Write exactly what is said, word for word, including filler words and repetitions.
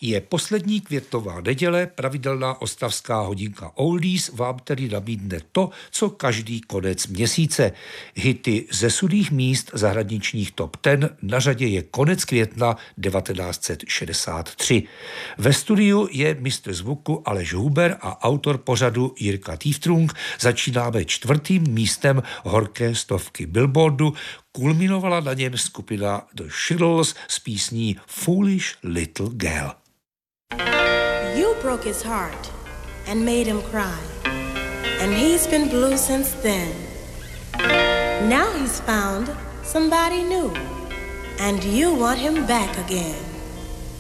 Je poslední květnová neděle, pravidelná ostravská hodinka Oldies vám tedy nabídne to, co každý konec měsíce. Hity ze sudých míst zahraničních top deset, na řadě je konec května devatenáct set šedesát tři. Ve studiu je mistr zvuku Aleš Huber a autor pořadu Jirka Týftrung. Začínáme čtvrtým místem horké stovky Billboardu. Kulminovala na něm skupina The Shirelles s písní Foolish Little Girl. You broke his heart and made him cry, and he's been blue since then. Now he's found somebody new, and you want him back again.